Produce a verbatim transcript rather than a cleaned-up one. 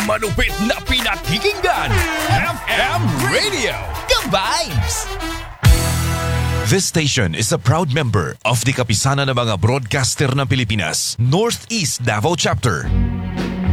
malupit na pinakikinggan. F M Radio, ka-vibes! This station is a proud member of the Kapisanan ng mga Broadcaster ng Pilipinas, Northeast Davao Chapter.